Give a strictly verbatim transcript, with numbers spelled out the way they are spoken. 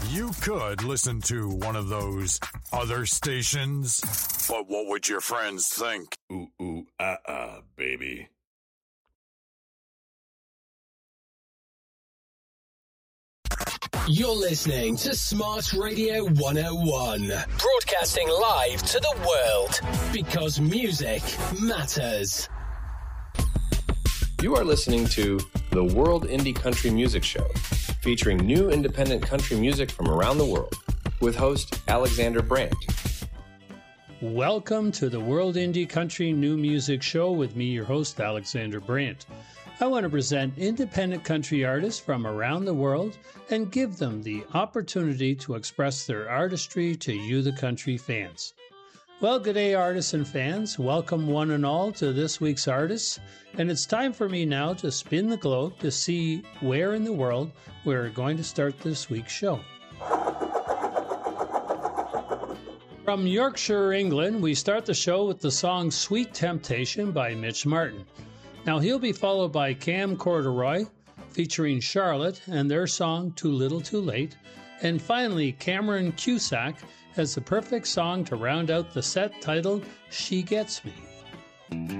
You could listen to one of those other stations, but what would your friends think? Ooh, ooh, ah, ah, baby. You're listening to Smart Radio one oh one, broadcasting live to the world, because music matters. You are listening to the World Indie Country Music Show, featuring new independent country music from around the world, with host Alexander Brandt. Welcome to the World Indie Country New Music Show with me, your host, Alexander Brandt. I want to present independent country artists from around the world and give them the opportunity to express their artistry to you, the country fans. Well, good day, artists and fans. Welcome one and all to this week's artists. And it's time for me now to spin the globe to see where in the world we're going to start this week's show. From Yorkshire, England, we start the show with the song Sweet Temptation by Mitch Martin. Now, he'll be followed by Cam Corduroy, featuring Charlotte and their song Too Little Too Late. And finally, Cameron Cusack has the perfect song to round out the set titled She Gets Me.